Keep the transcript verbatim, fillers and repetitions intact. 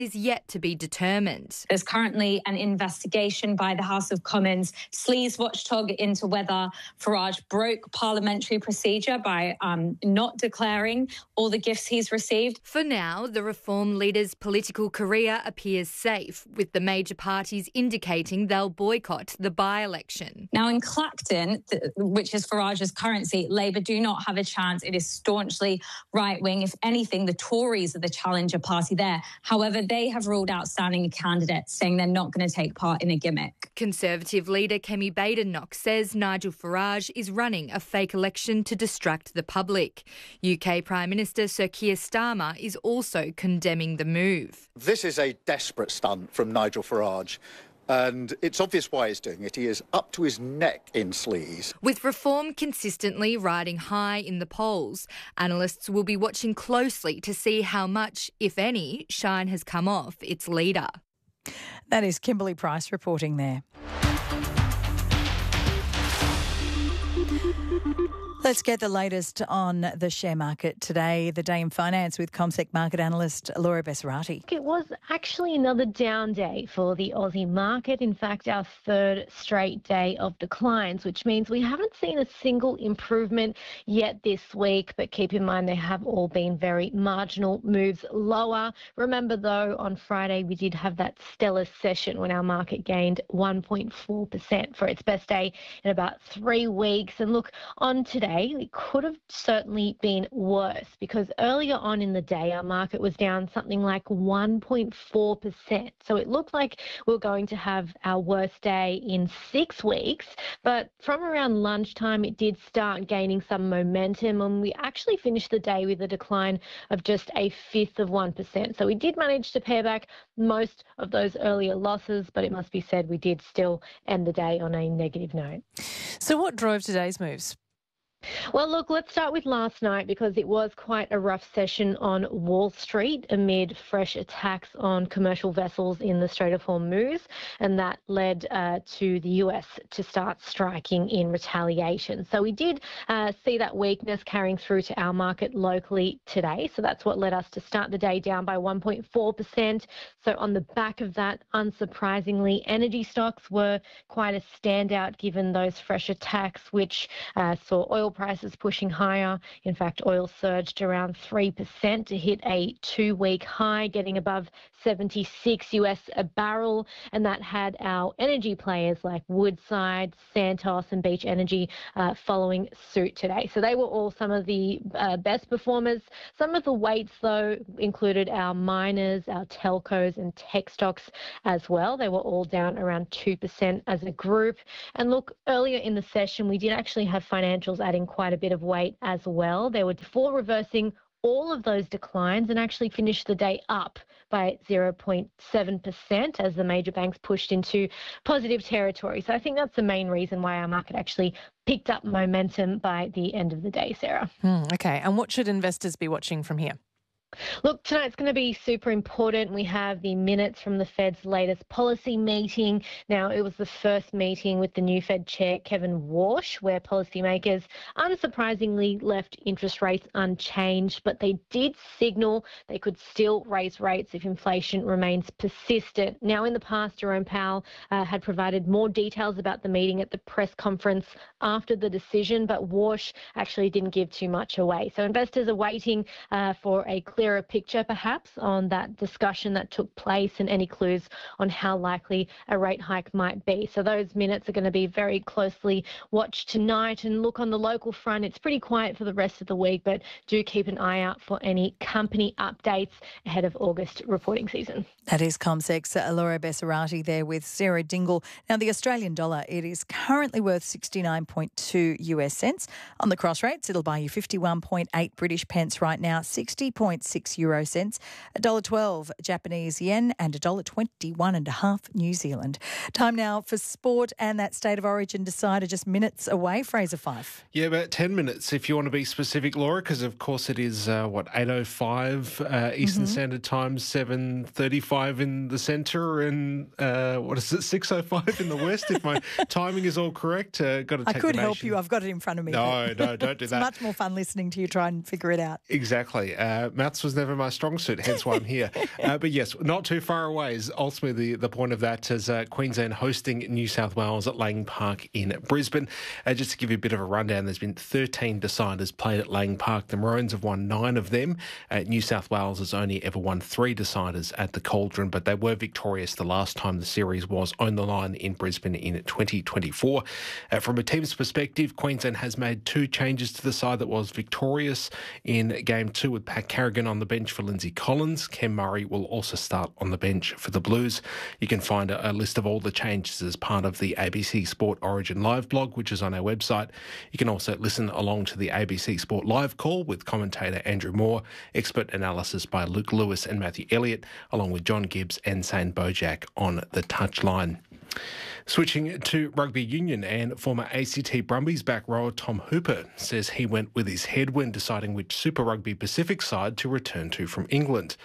is yet to be determined. There's currently an investigation by the House of Commons sleaze watchdog into whether Farage broke parliamentary procedure by um, not declaring all the gifts he's received. For now, the Reform leader's political career appears safe, with the major parties indicating they'll boycott the by-election. Now, in Clacton, which is Farage's current seat, Labour do not have a chance. It is staunchly right-wing. If anything, the Tories are the challenger party there. However, they have ruled out standing a candidate, saying they're not going to take part in a gimmick. Conservative leader Kemi Badenoch says Nigel Farage is running a fake election to distract the public. U K Prime Minister Sir Keir Starmer is also condemning the move. This is a desperate stunt from Nigel Farage. And it's obvious why he's doing it. He is up to his neck in sleaze. With Reform consistently riding high in the polls, analysts will be watching closely to see how much, if any, shine has come off its leader. That is Kimberly Price reporting there. Let's get the latest on the share market today. The day in finance with CommSec market analyst Laura Besserati. It was actually another down day for the Aussie market. In fact, our third straight day of declines, which means we haven't seen a single improvement yet this week. But keep in mind, they have all been very marginal moves lower. Remember, though, on Friday, we did have that stellar session when our market gained one point four percent for its best day in about three weeks. And look, on today, it could have certainly been worse because earlier on in the day, our market was down something like one point four percent. So it looked like we we're going to have our worst day in six weeks. But from around lunchtime, it did start gaining some momentum, and we actually finished the day with a decline of just a fifth of one percent. So we did manage to pare back most of those earlier losses, but it must be said we did still end the day on a negative note. So what drove today's moves? Well, look, let's start with last night because it was quite a rough session on Wall Street amid fresh attacks on commercial vessels in the Strait of Hormuz, and that led uh, to the U S to start striking in retaliation. So we did uh, see that weakness carrying through to our market locally today. So that's what led us to start the day down by one point four percent. So on the back of that, unsurprisingly, energy stocks were quite a standout given those fresh attacks, which uh, saw oil prices pushing higher. In fact, oil surged around three percent to hit a two-week high, getting above seventy-six U S a barrel, and that had our energy players like Woodside, Santos and Beach Energy uh, following suit today. So they were all some of the uh, best performers. Some of the weights, though, included our miners, our telcos and tech stocks as well. They were all down around two percent as a group. And look, earlier in the session, we did actually have financials adding quite a bit of weight as well. They were before reversing all of those declines and actually finished the day up by zero point seven percent as the major banks pushed into positive territory. So I think that's the main reason why our market actually picked up momentum by the end of the day, Sarah. Hmm, okay, and what should investors be watching from here? Look, tonight's going to be super important. We have the minutes from the Fed's latest policy meeting. Now, it was the first meeting with the new Fed chair, Kevin Warsh, where policymakers unsurprisingly left interest rates unchanged, but they did signal they could still raise rates if inflation remains persistent. Now, in the past, Jerome Powell uh, had provided more details about the meeting at the press conference after the decision, but Warsh actually didn't give too much away. So investors are waiting uh, for a clear clearer picture perhaps on that discussion that took place and any clues on how likely a rate hike might be. So those minutes are going to be very closely watched tonight. And look, on the local front, it's pretty quiet for the rest of the week, but do keep an eye out for any company updates ahead of August reporting season. That is CommSec's Laura Besserati there with Sarah Dingle. Now, the Australian dollar, it is currently worth sixty-nine point two U S cents. On the cross rates, it'll buy you fifty-one point eight British pence right now, sixty point six euro cents, one dollar twelve Japanese yen and one dollar twenty-one and a half New Zealand. Time now for sport and that State of Origin decider just minutes away. Fraser Fife. Yeah, about ten minutes if you want to be specific, Laura, because of course it is, uh, what, eight oh five uh, Eastern mm-hmm. Standard Time, seven thirty-five in the centre and, uh, what is it, six oh five in the west, if my timing is all correct. Uh, got to take I could the help nation. you. I've got it in front of me. No, no, don't do it's that. It's much more fun listening to you try and figure it out. Exactly. Uh, mouths maths was never my strong suit, hence why I'm here. uh, but yes, not too far away is ultimately the, the point of that, as uh, Queensland hosting New South Wales at Lang Park in Brisbane. Uh, just to give you a bit of a rundown, there's been thirteen deciders played at Lang Park. The Maroons have won nine of them. Uh, New South Wales has only ever won three deciders at the Cauldron, but they were victorious the last time the series was on the line in Brisbane in twenty twenty-four. Uh, from a team's perspective, Queensland has made two changes to the side that was victorious in Game two, with Pat Carrigan on the bench for Lindsay Collins. Ken Murray will also start on the bench for the Blues. You can find a, a list of all the changes as part of the A B C Sport Origin live blog, which is on our website. You can also listen along to the A B C Sport live call with commentator Andrew Moore, expert analysis by Luke Lewis and Matthew Elliott, along with John Gibbs and Zane Bojack on the touchline. Switching to rugby union, and former A C T Brumbies back rower Tom Hooper says he went with his head when deciding which Super Rugby Pacific side to return to from England.